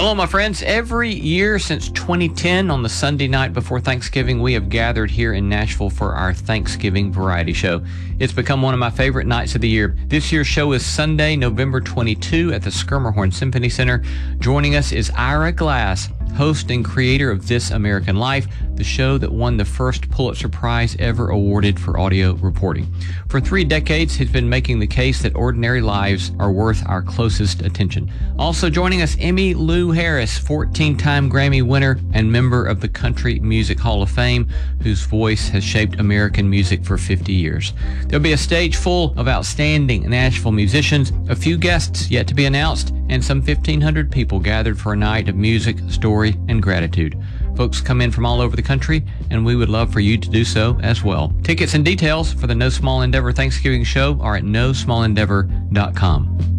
Hello, my friends. Every year since 2010, on the Sunday night before Thanksgiving, we have gathered here in Nashville for our Thanksgiving variety show. It's become one of my favorite nights of the year. This year's show is Sunday, November 22 at the Schermerhorn Symphony Center. Joining us is Ira Glass, host and creator of This American Life, the show that won the first Pulitzer Prize ever awarded for audio reporting. For 3 decades, he's been making the case that ordinary lives are worth our closest attention. Also joining us, Emmylou Harris, 14-time Grammy winner and member of the Country Music Hall of Fame, whose voice has shaped American music for 50 years. There'll be a stage full of outstanding Nashville musicians, a few guests yet to be announced, and some 1,500 people gathered for a night of music, story, and gratitude. Folks come in from all over the country, and we would love for you to do so as well. Tickets and details for the No Small Endeavor Thanksgiving show are at nosmallendeavor.com.